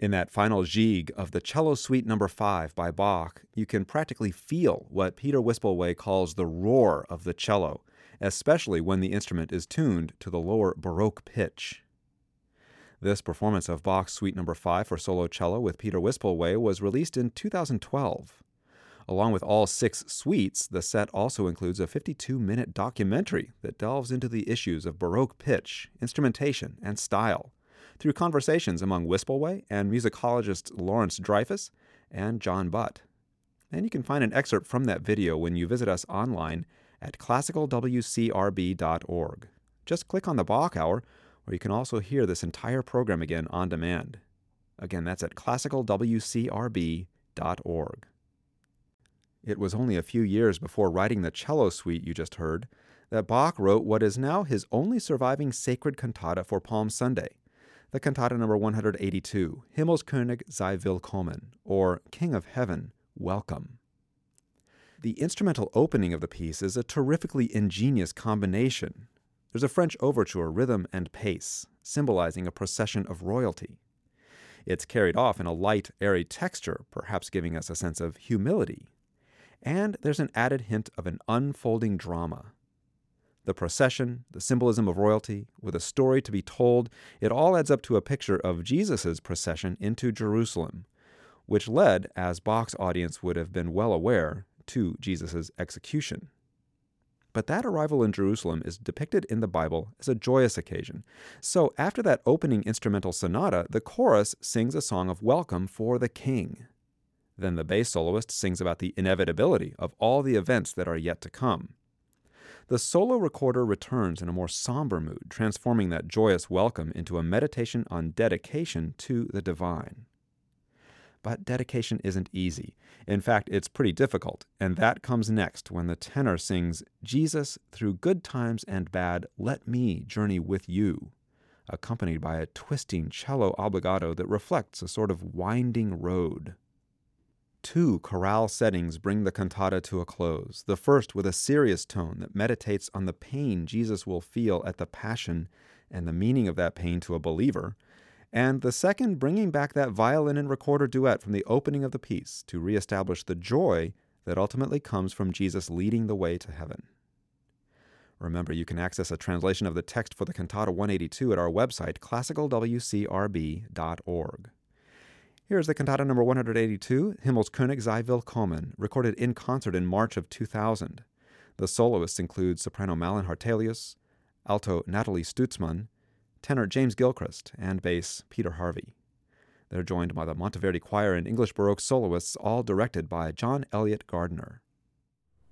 In that final Gigue of the Cello Suite No. 5 by Bach, you can practically feel what Peter Wispelwey calls the roar of the cello, especially when the instrument is tuned to the lower Baroque pitch. This performance of Bach's Suite No. 5 for solo cello with Peter Wispelwey was released in 2012. Along with all 6 suites, the set also includes a 52-minute documentary that delves into the issues of Baroque pitch, instrumentation, and style, through conversations among Wispelwey and musicologists Lawrence Dreyfus and John Butt. And you can find an excerpt from that video when you visit us online at classicalwcrb.org. Just click on the Bach Hour, where you can also hear this entire program again on demand. Again, that's at classicalwcrb.org. It was only a few years before writing the cello suite you just heard that Bach wrote what is now his only surviving sacred cantata for Palm Sunday, the cantata number 182, Himmelskönig sei willkommen, or King of Heaven, Welcome. The instrumental opening of the piece is a terrifically ingenious combination. There's a French overture, rhythm and pace, symbolizing a procession of royalty. It's carried off in a light, airy texture, perhaps giving us a sense of humility. And there's an added hint of an unfolding drama. The procession, the symbolism of royalty, with a story to be told, it all adds up to a picture of Jesus' procession into Jerusalem, which led, as Bach's audience would have been well aware, to Jesus' execution. But that arrival in Jerusalem is depicted in the Bible as a joyous occasion. So after that opening instrumental sonata, the chorus sings a song of welcome for the king. Then the bass soloist sings about the inevitability of all the events that are yet to come. The solo recorder returns in a more somber mood, transforming that joyous welcome into a meditation on dedication to the divine. But dedication isn't easy. In fact, it's pretty difficult, and that comes next when the tenor sings, "Jesus, through good times and bad, let me journey with you," accompanied by a twisting cello obbligato that reflects a sort of winding road. 2 chorale settings bring the cantata to a close, the first with a serious tone that meditates on the pain Jesus will feel at the Passion and the meaning of that pain to a believer, and the second bringing back that violin and recorder duet from the opening of the piece to reestablish the joy that ultimately comes from Jesus leading the way to heaven. Remember, you can access a translation of the text for the Cantata 182 at our website, classicalwcrb.org. Here's the cantata number 182, Himmelskönig sei willkommen, recorded in concert in March of 2000. The soloists include soprano Malin Hartelius, alto Natalie Stutzmann, tenor James Gilchrist, and bass Peter Harvey. They're joined by the Monteverdi Choir and English Baroque soloists, all directed by John Elliott Gardner.